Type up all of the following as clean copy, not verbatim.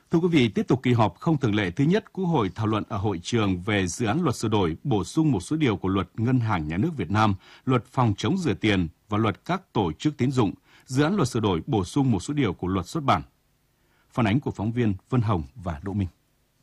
Thưa quý vị, tiếp tục kỳ họp không thường lệ thứ nhất Quốc hội thảo luận ở hội trường về dự án luật sửa đổi, bổ sung một số điều của Luật Ngân hàng Nhà nước Việt Nam, Luật phòng chống rửa tiền và Luật các tổ chức tín dụng, dự án luật sửa đổi, bổ sung một số điều của Luật xuất bản. Phản ánh của phóng viên Vân Hồng và Đỗ Minh.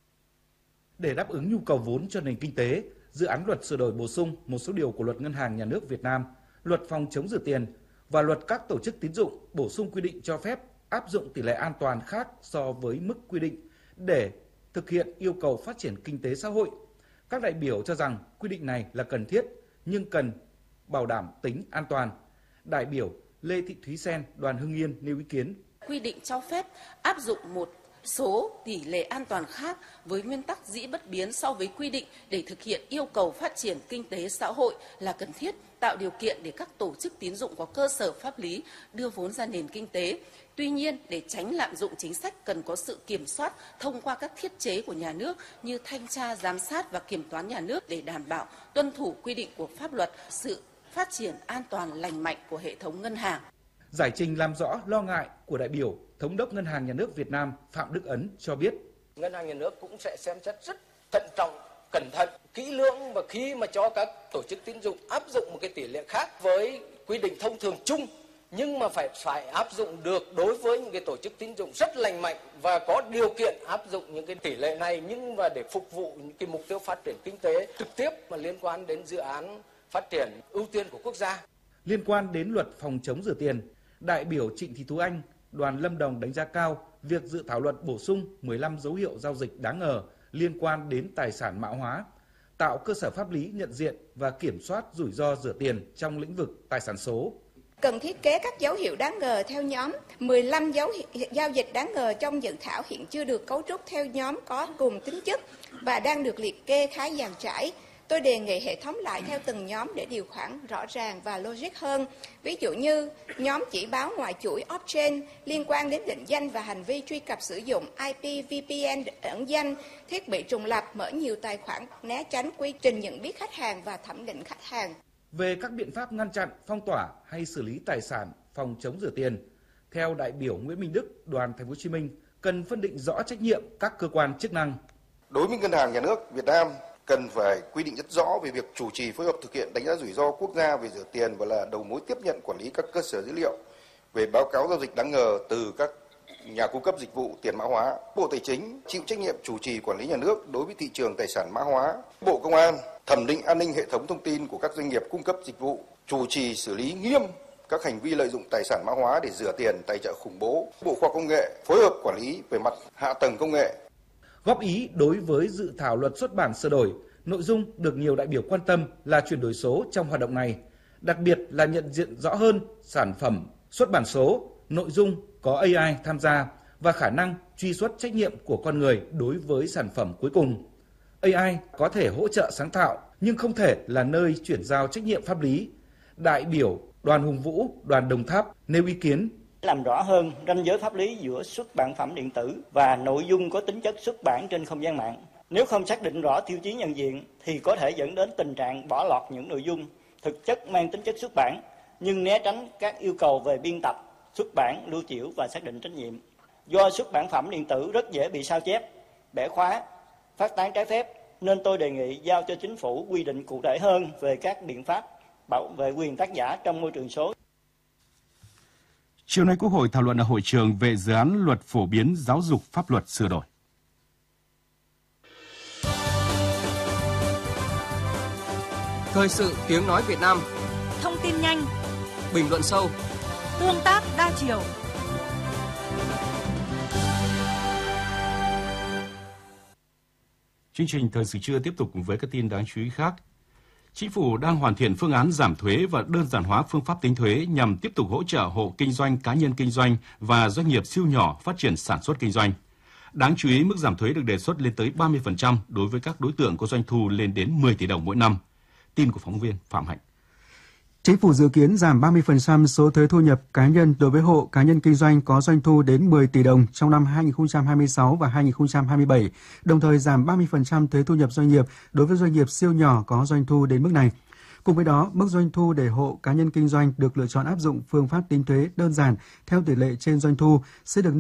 Để đáp ứng nhu cầu vốn cho nền kinh tế, dự án luật sửa đổi bổ sung một số điều của Luật Ngân hàng Nhà nước Việt Nam, Luật phòng chống rửa tiền và Luật các tổ chức tín dụng bổ sung quy định cho phép áp dụng tỷ lệ an toàn khác so với mức quy định để thực hiện yêu cầu phát triển kinh tế xã hội. Các đại biểu cho rằng quy định này là cần thiết nhưng cần bảo đảm tính an toàn. Đại biểu Lê Thị Thúy Sen, đoàn Hưng Yên nêu ý kiến. Quy định cho phép áp dụng một số tỷ lệ an toàn khác với nguyên tắc dĩ bất biến so với quy định để thực hiện yêu cầu phát triển kinh tế xã hội là cần thiết, tạo điều kiện để các tổ chức tín dụng có cơ sở pháp lý đưa vốn ra nền kinh tế. Tuy nhiên, để tránh lạm dụng chính sách cần có sự kiểm soát thông qua các thiết chế của nhà nước như thanh tra, giám sát và kiểm toán nhà nước để đảm bảo tuân thủ quy định của pháp luật, sự phát triển an toàn lành mạnh của hệ thống ngân hàng. Giải trình làm rõ lo ngại của đại biểu, Thống đốc Ngân hàng Nhà nước Việt Nam Phạm Đức Ấn cho biết. Ngân hàng Nhà nước cũng sẽ xem xét rất thận trọng, cẩn thận, kỹ lưỡng và khi mà cho các tổ chức tín dụng áp dụng một cái tỷ lệ khác với quy định thông thường chung, nhưng mà phải áp dụng được đối với những cái tổ chức tín dụng rất lành mạnh và có điều kiện áp dụng những cái tỷ lệ này, nhưng mà để phục vụ những cái mục tiêu phát triển kinh tế trực tiếp mà liên quan đến dự án phát triển ưu tiên của quốc gia. Liên quan đến luật phòng chống rửa tiền, đại biểu Trịnh Thị Tú Anh, đoàn Lâm Đồng đánh giá cao việc dự thảo luật bổ sung 15 dấu hiệu giao dịch đáng ngờ liên quan đến tài sản mã hóa, tạo cơ sở pháp lý nhận diện và kiểm soát rủi ro rửa tiền trong lĩnh vực tài sản số. Cần thiết kế các dấu hiệu đáng ngờ theo nhóm. 15 giao dịch đáng ngờ trong dự thảo hiện chưa được cấu trúc theo nhóm có cùng tính chất và đang được liệt kê khá dàn trải. Tôi đề nghị hệ thống lại theo từng nhóm để điều khoản rõ ràng và logic hơn. Ví dụ như nhóm chỉ báo ngoài chuỗi off-chain liên quan đến định danh và hành vi truy cập sử dụng IP, VPN, ẩn danh, thiết bị trùng lập, mở nhiều tài khoản, né tránh quy trình nhận biết khách hàng và thẩm định khách hàng. Về các biện pháp ngăn chặn, phong tỏa hay xử lý tài sản phòng chống rửa tiền, theo đại biểu Nguyễn Minh Đức, đoàn Thành phố Hồ Chí Minh, cần phân định rõ trách nhiệm các cơ quan chức năng. Đối với Ngân hàng Nhà nước Việt Nam, cần phải quy định rất rõ về việc chủ trì phối hợp thực hiện đánh giá rủi ro quốc gia về rửa tiền và là đầu mối tiếp nhận quản lý các cơ sở dữ liệu về báo cáo giao dịch đáng ngờ từ các nhà cung cấp dịch vụ tiền mã hóa. Bộ Tài chính chịu trách nhiệm chủ trì quản lý nhà nước đối với thị trường tài sản mã hóa. Bộ Công an thẩm định an ninh hệ thống thông tin của các doanh nghiệp cung cấp dịch vụ, chủ trì xử lý nghiêm các hành vi lợi dụng tài sản mã hóa để rửa tiền, tài trợ khủng bố. Bộ Khoa học Công nghệ phối hợp quản lý về mặt hạ tầng công nghệ. Góp ý đối với dự thảo luật xuất bản sửa đổi, nội dung được nhiều đại biểu quan tâm là chuyển đổi số trong hoạt động này, đặc biệt là nhận diện rõ hơn sản phẩm xuất bản số, nội dung có AI tham gia và khả năng truy xuất trách nhiệm của con người đối với sản phẩm cuối cùng. AI có thể hỗ trợ sáng tạo nhưng không thể là nơi chuyển giao trách nhiệm pháp lý. Đại biểu đoàn Hùng Vũ, đoàn Đồng Tháp nêu ý kiến. Làm rõ hơn ranh giới pháp lý giữa xuất bản phẩm điện tử và nội dung có tính chất xuất bản trên không gian mạng. Nếu không xác định rõ tiêu chí nhận diện thì có thể dẫn đến tình trạng bỏ lọt những nội dung thực chất mang tính chất xuất bản nhưng né tránh các yêu cầu về biên tập, xuất bản, lưu trữ và xác định trách nhiệm. Do xuất bản phẩm điện tử rất dễ bị sao chép, bẻ khóa, phát tán trái phép nên tôi đề nghị giao cho chính phủ quy định cụ thể hơn về các biện pháp bảo vệ quyền tác giả trong môi trường số. Chiều nay Quốc hội thảo luận ở hội trường về dự án luật phổ biến giáo dục pháp luật sửa đổi. Thời sự tiếng nói Việt Nam. Thông tin nhanh, bình luận sâu, tương tác đa chiều. Chương trình Thời sự trưa tiếp tục với các tin đáng chú ý khác. Chính phủ đang hoàn thiện phương án giảm thuế và đơn giản hóa phương pháp tính thuế nhằm tiếp tục hỗ trợ hộ kinh doanh, cá nhân kinh doanh và doanh nghiệp siêu nhỏ phát triển sản xuất kinh doanh. Đáng chú ý, mức giảm thuế được đề xuất lên tới 30% đối với các đối tượng có doanh thu lên đến 10 tỷ đồng mỗi năm. Tin của phóng viên Phạm Hạnh. Chính phủ dự kiến giảm 30% số thuế thu nhập cá nhân đối với hộ cá nhân kinh doanh có doanh thu đến 10 tỷ đồng trong năm 2026 và 2027, đồng thời giảm 30% thuế thu nhập doanh nghiệp đối với doanh nghiệp siêu nhỏ có doanh thu đến mức này. Cùng với đó, mức doanh thu để hộ cá nhân kinh doanh được lựa chọn áp dụng phương pháp tính thuế đơn giản theo tỷ lệ trên doanh thu sẽ được